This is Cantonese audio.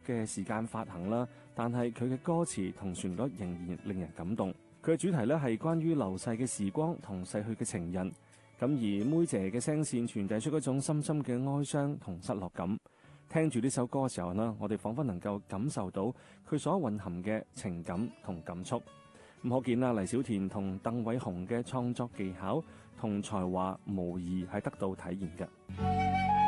嘅時間發行啦，但係佢嘅歌詞同旋律仍然令人感動。佢嘅主題咧係關於流逝嘅時光同逝去嘅情人，咁而妹姐嘅聲線傳遞出一種深深嘅哀傷同失落感。聽住呢首歌嘅時候呢，我哋彷彿能夠感受到佢所蘊含嘅情感同感觸。咁可見啦，黎小田同鄧偉雄嘅創作技巧同才華無疑係得到體現嘅。